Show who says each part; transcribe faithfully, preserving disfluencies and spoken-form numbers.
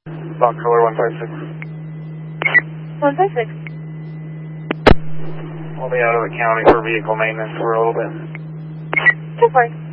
Speaker 1: Box color one five six.
Speaker 2: one five six.
Speaker 1: We'll be out of the county for vehicle maintenance for a little bit.
Speaker 2: Go for it.